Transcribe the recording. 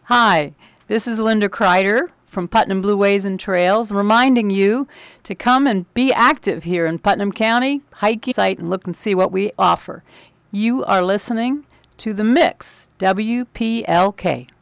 Hi, this is Linda Kreider from Putnam Blue Ways and Trails, reminding you to come and be active here in Putnam County, hiking site and look and see what we offer. You are listening to The Mix, WPLK.